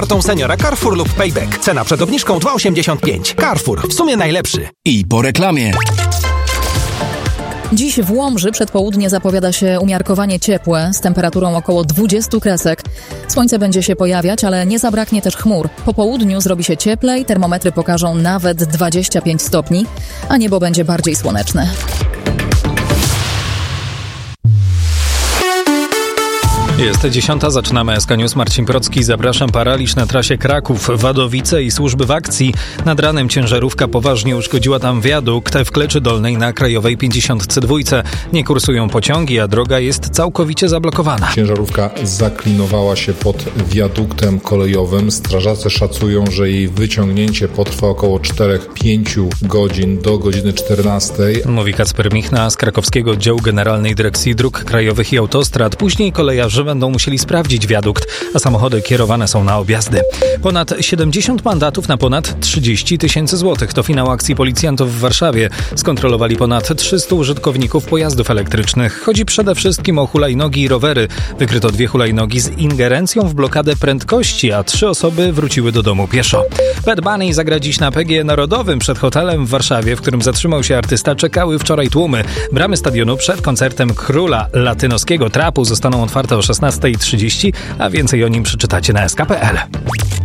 Kartą seniora Carrefour lub Payback. Cena przed obniżką 2,85. Carrefour. W sumie najlepszy. I po reklamie. Dziś w Łomży przed południe zapowiada się umiarkowanie ciepłe z temperaturą około 20 kresek. Słońce będzie się pojawiać, ale nie zabraknie też chmur. Po południu zrobi się cieplej, termometry pokażą nawet 25 stopni, a niebo będzie bardziej słoneczne. Jest 10, zaczynamy SK News. Marcin Procki, zapraszam. Paraliż na trasie Kraków-Wadowice i służby w akcji. Nad ranem ciężarówka poważnie uszkodziła tam wiadukt w Kleczy Dolnej na Krajowej 52. Nie kursują pociągi, a droga jest całkowicie zablokowana. Ciężarówka zaklinowała się pod wiaduktem kolejowym. Strażacy szacują, że jej wyciągnięcie potrwa około 4-5 godzin do godziny 14. Mówi Kacper Michna z krakowskiego oddziału Generalnej Dyrekcji Dróg Krajowych i Autostrad. Później kolejarze będą musieli sprawdzić wiadukt, a samochody kierowane są na objazdy. Ponad 70 mandatów na ponad 30 tysięcy złotych. To finał akcji policjantów w Warszawie. Skontrolowali ponad 300 użytkowników pojazdów elektrycznych. Chodzi przede wszystkim o hulajnogi i rowery. Wykryto 2 hulajnogi z ingerencją w blokadę prędkości, a 3 osoby wróciły do domu pieszo. Bad Bunny zagra dziś na PGE Narodowym. Przed hotelem w Warszawie, w którym zatrzymał się artysta, czekały wczoraj tłumy. Bramy stadionu przed koncertem króla latynoskiego trapu zostaną otwarte o 16:30, a więcej o nim przeczytacie na sk.pl.